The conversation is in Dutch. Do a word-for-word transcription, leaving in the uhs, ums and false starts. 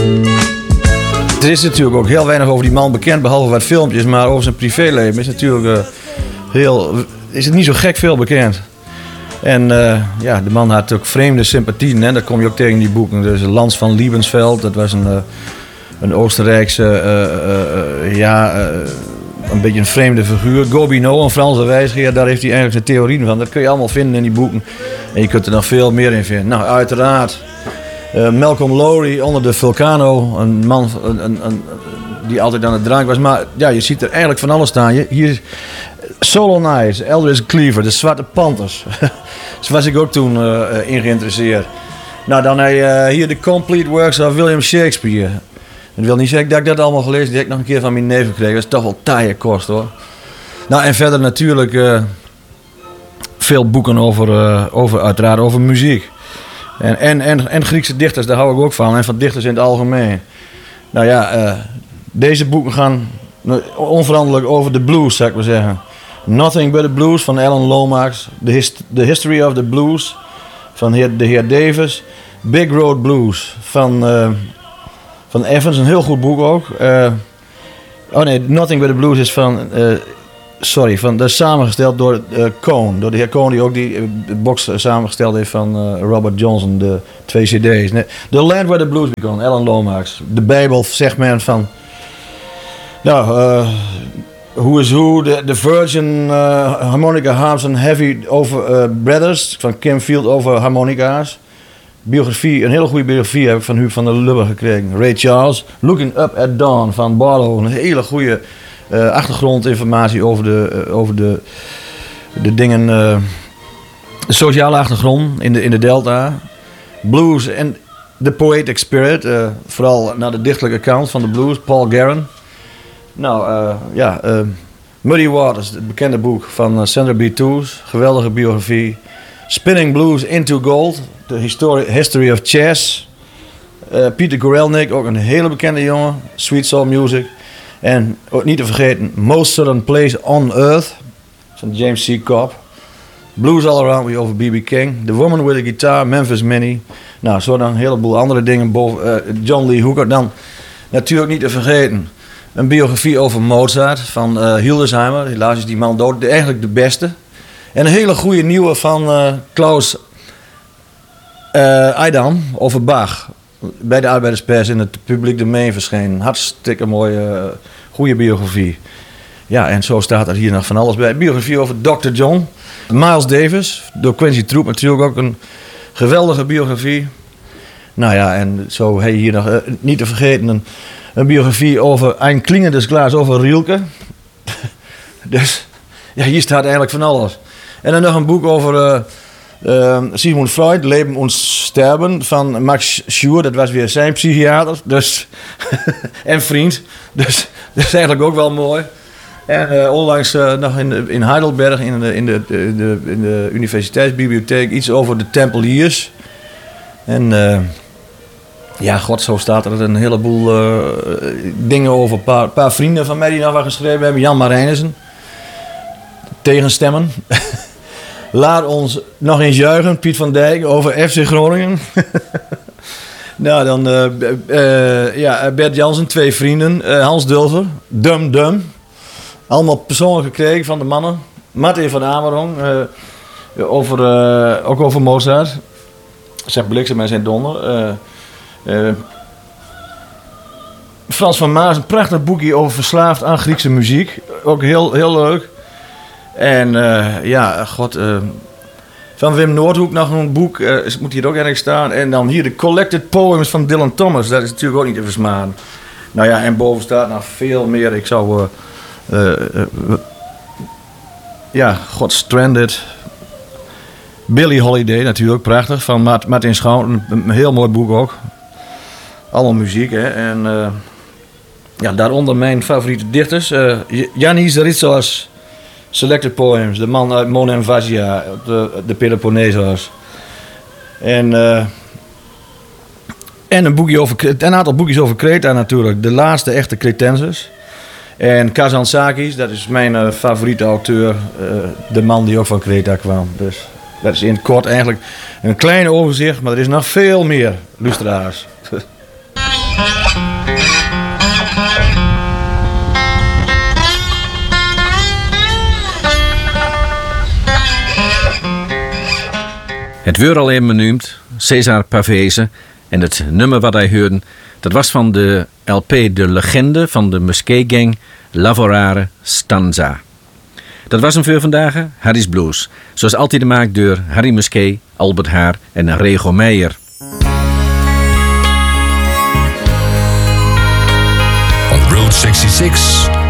Er is natuurlijk ook heel weinig over die man bekend, behalve wat filmpjes, maar over zijn privéleven is natuurlijk uh, heel, is het niet zo gek veel bekend. En uh, ja, de man had ook vreemde sympathieën, hè? Dat kom je ook tegen in die boeken. Dus Lans van Liebensveld, dat was een, uh, een Oostenrijkse, uh, uh, uh, ja, uh, een beetje een vreemde figuur. Gobineau, een Franse wijsgeer, daar heeft hij eigenlijk zijn theorieën van. Dat kun je allemaal vinden in die boeken. En je kunt er nog veel meer in vinden. Nou, uiteraard. Uh, Malcolm Lowry onder de Vulcano, een man een, een, een, die altijd aan het drank was. Maar ja, je ziet er eigenlijk van alles staan. Je, hier, Solo Knights, Eldridge Cleaver, de Zwarte Panthers. Daar was ik ook toen uh, in geïnteresseerd. Nou, dan uh, hier de Complete Works of William Shakespeare. Dat wil niet zeggen dat ik dat allemaal gelezen heb. Die heb ik nog een keer van mijn neef gekregen. Dat is toch wel taaie kost, hoor. Nou, en verder natuurlijk uh, veel boeken over, uh, over, uiteraard over muziek. En, en, en, en Griekse dichters, daar hou ik ook van. En van dichters in het algemeen. Nou ja, uh, deze boeken gaan onveranderlijk over de blues, zou ik maar zeggen. Nothing But The Blues van Alan Lomax. The, hist- the History of the Blues van heer, de heer Davis. Big Road Blues van, uh, van Evans, een heel goed boek ook. Uh, oh nee, Nothing But The Blues is van... Uh, Sorry, van, dat is samengesteld door uh, Cohn. Door de heer Cohn die ook die uh, box samengesteld heeft van uh, Robert Johnson, de twee cd's. Nee, The Land Where the Blues Began, Alan Lomax. De Bijbel zegt men van... Nou, uh, Who is Who, The Virgin, uh, Harmonica Harps and Heavy over uh, Brothers van Kim Field over harmonica's. Biografie, een hele goede biografie heb ik van Huub van der Lubbe gekregen. Ray Charles, Looking Up at Dawn van Barlow, een hele goede... Uh, achtergrondinformatie over de, uh, over de, de dingen, uh, de sociale achtergrond in de, in de Delta. Blues en de poetic spirit, uh, vooral naar de dichtelijke kant van de blues, Paul Garron. Nou uh, ja, uh, Muddy Waters, het bekende boek van uh, Sandra B. Toos, geweldige biografie. Spinning Blues into Gold, The History, History of Chess. Uh, Peter Guralnick, ook een hele bekende jongen, Sweet Soul Music. En ook niet te vergeten, Most Southern Place on Earth van James C. Cobb. Blues All Around Me over B B. King. The Woman with a Guitar, Memphis Minnie. Nou, zo dan een heleboel andere dingen boven. Uh, John Lee Hooker. Dan natuurlijk niet te vergeten een biografie over Mozart van uh, Hildesheimer. Helaas is die man dood. De, eigenlijk de beste. En een hele goede nieuwe van uh, Klaus uh, Eidam over Bach. Bij de Arbeiderspers in het publiek domein verschenen. Hartstikke mooie, uh, goede biografie. Ja, en zo staat er hier nog van alles bij. Biografie over dokter John. Miles Davis, door Quincy Troop natuurlijk ook een geweldige biografie. Nou ja, en zo heb je hier nog, uh, niet te vergeten, een, een biografie over Ein Klingendes Glas over Rilke. Dus ja, hier staat eigenlijk van alles. En dan nog een boek over... Uh, Uh, Sigmund Freud, Leven und Sterben van Max Schur, dat was weer zijn psychiater dus, en vriend. Dus dat is eigenlijk ook wel mooi. En uh, onlangs uh, nog in, in Heidelberg, in de, in, de, in, de, in de universiteitsbibliotheek, iets over de Tempeliers. En uh, ja, god, zo staat er een heleboel uh, dingen over. Een paar, paar vrienden van mij die nog wat geschreven hebben. Jan Marijnissen, Tegenstemmen. Laat ons nog eens juichen, Piet van Dijk, over F C Groningen. Nou, dan uh, uh, ja, Bert Jansen, twee vrienden. Uh, Hans Dulver, Dum Dum. Allemaal persoonlijk gekregen van de mannen. Martin van Amerong, uh, over, uh, ook over Mozart. Zeg bliksem en zijn donder. Uh, uh, Frans van Maas, een prachtig boekje over verslaafd aan Griekse muziek. Ook heel, heel leuk. En uh, ja, god, uh, van Wim Noordhoek nog een boek, uh, moet hier ook ergens staan. En dan hier de Collected Poems van Dylan Thomas, dat is natuurlijk ook niet te versmaden. Nou ja, en boven staat nog veel meer. Ik zou, uh, uh, uh, ja, god, Stranded. Billie Holiday natuurlijk, prachtig, van Mart- Martin Schouw, een, een heel mooi boek ook. Allemaal muziek, hè. En uh, ja, daaronder mijn favoriete dichters, uh, Yannis Ritsos. Selected Poems, de man uit Monem Vasia, de, de Peloponnesos. En, uh, en een, boekje over, een aantal boekjes over Kreta natuurlijk. De laatste echte Cretenses. En Kazantzakis, dat is mijn uh, favoriete auteur. Uh, de man die ook van Kreta kwam. Dus dat is in het kort eigenlijk een klein overzicht, maar er is nog veel meer, luisteraars. Het wordt al even benoemd, César Pavese. En het nummer wat hij hoorde, dat was van de L P De Legende van de Musquet-gang Lavorare Stanza. Dat was hem voor vandaag, Harry's Blues. Zoals altijd gemaakt door Harry Musquet, Albert Haar en Rego Meijer. On Route zesenzestig